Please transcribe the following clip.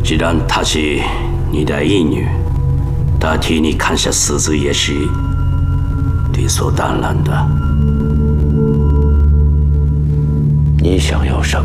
既然她是你的义女，她替你看下死字也是理所当然的。你想要什么？